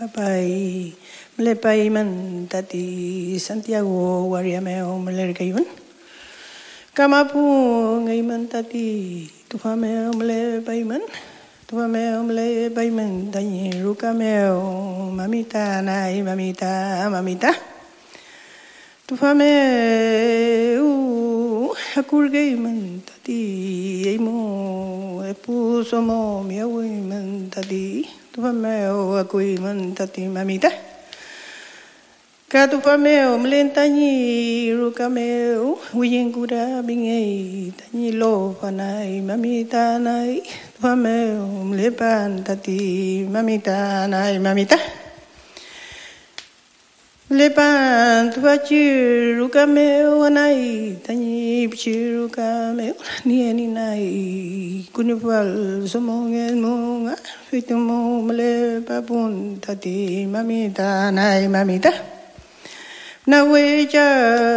papai melepai man tati Santiago wariameo melerkaiman kamapu ngai man tati tufameo melepai man tufameo melepai man tani rukameo mamita nai mamita tufameo hakurgai man tati eimo epu somo miawi man tati tufameo akui man tati mamita katufameo mlentani rukameo wiyengura bingei tani lo panai mamita nai tufameo mlepan tati mamita nai mamita lepan tuachiru kameo anai tani pichiru kameo nieni nai kunifal somongen monga fitumo mele papun tati mamita nai mamita naweja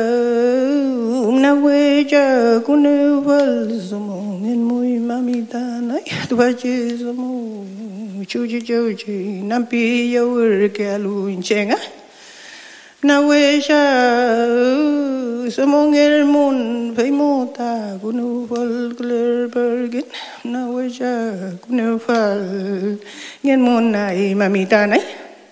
kunifal somongen muy mamita nai tuachi somo chuchi nampi yawur ke alu chenga Nawesha somongel mun feimota kunufal kler bergen nawesha kunufal ngen mun nai mamita nai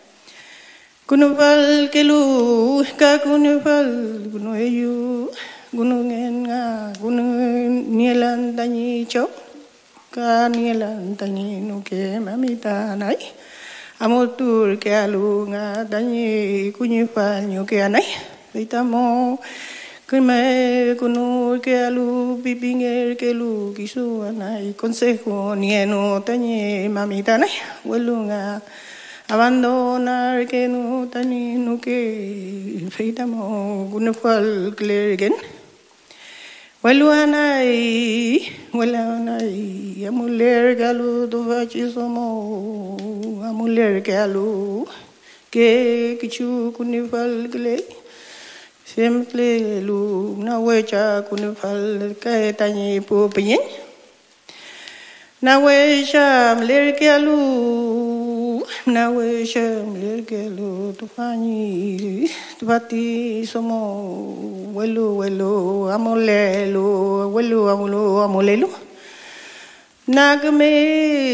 kunufal kelu ka kunufal kunoyu gunungen nga gunungen nielan tani chok ka nielan tani nuke mamita nai amotur ke alu nga tani kunyifal nyo ke anay itamo kime kunu ke alu bibinger ke lu kisu anay consejo nieno tani mamita nay welu nga abandonar ke no tani no ke itamo kunufal klergen welu anay amuler galu do vachisomo amuler galu ke kichu kunifal gle semple lu na wecha kunifal ke tani pu pinyen na wecha mler galu tufani tufati somo welu amolelu nagme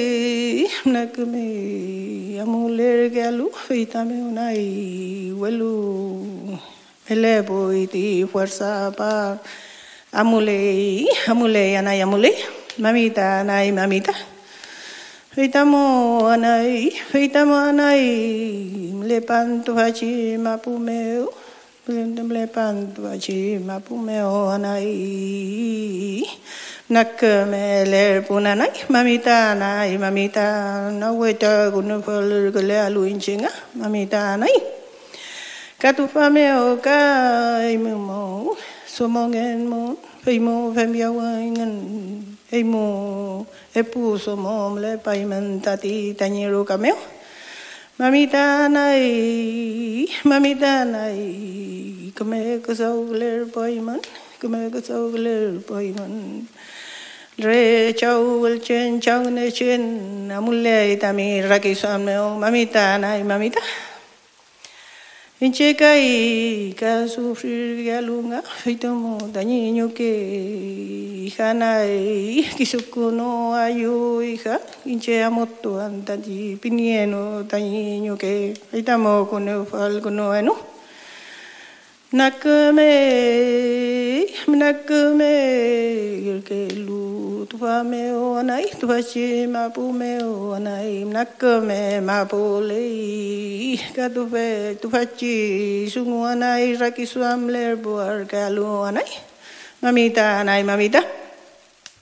amuler galu itame unai welu elebo iti fuerza pa amule anay amule mamita anay mamita feitamo anay mlepan tuhachi mapumeo mlepan tuhachi mapumeo anay nakmeler punanay mamita naweta kunufal kele aluinchinga mamita nay katufameo kaimmo somongen mo feimo femyawangan eimo epu somo mle paiman tati taniru kameo mamita nay kame kasauler paiman Re chau el chen chau ne chen amulle tami rakisam mamita nai mamita inche kai ka sufrir galunga fitomo dañiño que hija nai kisukuno ayu hija inche amoto antati pinieno dañiño que itamo kunufal kunoenu nakme ke lu tufameo anay tufachi mapumeo anay nakme mapole tufachi sungu anay rakisuam lerbo arkalu anay mamita